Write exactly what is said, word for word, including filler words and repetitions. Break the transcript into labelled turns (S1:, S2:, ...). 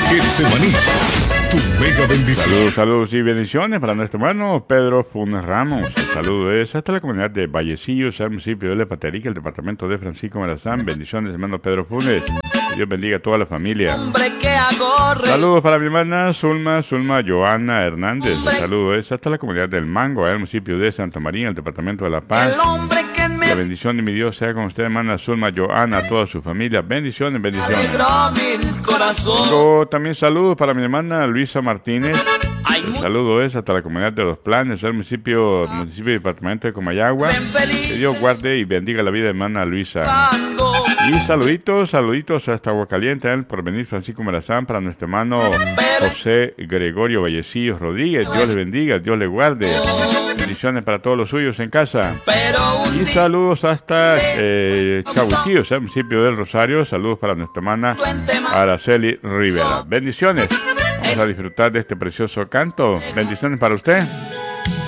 S1: Getsemaní, tu mega bendición.
S2: Saludos, saludos y bendiciones para nuestro hermano Pedro Funes Ramos. El saludo es hasta la comunidad de Vallecillos, al municipio de Lepaterica, el departamento de Francisco Morazán. Bendiciones, hermano Pedro Funes. Que Dios bendiga a toda la familia. Saludos para mi hermana Zulma, Zulma Joana Hernández. El saludo es hasta la comunidad del Mango, al municipio de Santa María, el departamento de La Paz. La bendición de mi Dios sea con usted, hermana Zulma Joana, a toda su familia. Bendiciones, bendiciones. Tengo también saludos para mi hermana Luisa Martínez. El saludo es hasta la comunidad de Los Planes, el municipio, municipio y departamento de Comayagua. Que Dios guarde y bendiga la vida de hermana Luisa. Y saluditos, saluditos hasta Aguacaliente, el porvenir Francisco Morazán, para nuestro hermano José Gregorio Vallecillos Rodríguez. Dios le bendiga, Dios le guarde. Bendiciones para todos los suyos en casa. Y saludos hasta eh, Chabuquillos, el municipio del Rosario. Saludos para nuestra hermana Araceli Rivera. Bendiciones. Vamos a disfrutar de este precioso canto. Bendiciones para usted.